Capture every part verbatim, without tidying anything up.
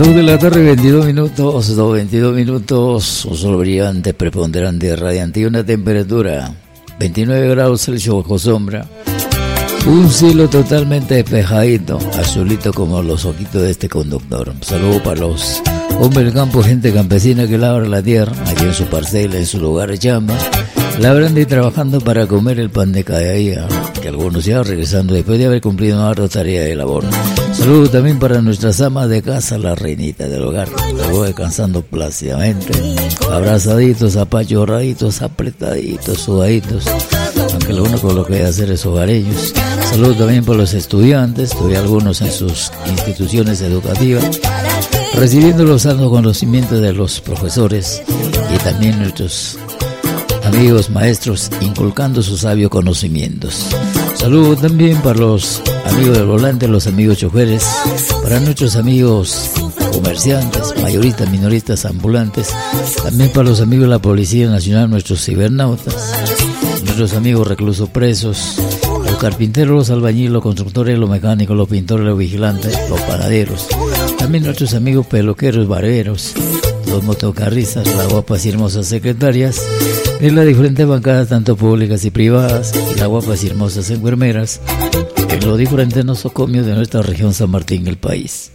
dos de la tarde, veintidós minutos, dos, veintidós minutos, un sol brillante, preponderante, radiante y una temperatura veintinueve grados Celsius bajo sombra. Un cielo totalmente despejadito, azulito como los ojitos de este conductor. Un saludo para los hombres del campo, gente campesina que labra la tierra, aquí en su parcela, en su lugar de chamba, labrando y trabajando para comer el pan de cada día, que algunos ya regresando después de haber cumplido una ardua tarea de labor. Saludo también para nuestras amas de casa, la reinita del hogar, luego descansando plácidamente, abrazaditos, apachorraditos, apretaditos, sudaditos, aunque lo único lo que hay que hacer es hogareños. Saludo también para los estudiantes, todavía algunos en sus instituciones educativas, recibiendo los sanos conocimientos de los profesores y también nuestros amigos maestros inculcando sus sabios conocimientos. Saludo también para los amigos del volante, los amigos choferes, para nuestros amigos comerciantes, mayoristas, minoristas, ambulantes, también para los amigos de la Policía Nacional, nuestros cibernautas, nuestros amigos reclusos presos, los carpinteros, los albañiles, los constructores, los mecánicos, los pintores, los vigilantes, los panaderos, también nuestros amigos peluqueros, barberos, los motocarristas, las guapas y hermosas secretarias de las diferentes bancadas, tanto públicas y privadas, y las guapas y hermosas enfermeras en los diferentes nosocomios de nuestra región San Martín, el país.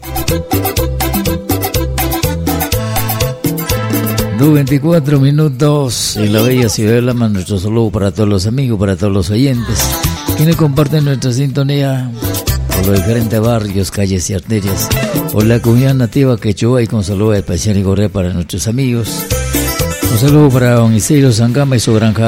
dos veinticuatro minutos en la bella ciudad de Lama. Nuestro saludo para todos los amigos, para todos los oyentes quienes comparten nuestra sintonía por los diferentes barrios, calles y arterias, por la comunidad nativa quechua, y con saludo especial y cordial para nuestros amigos. Un saludo para don Isidro Sangama y su granja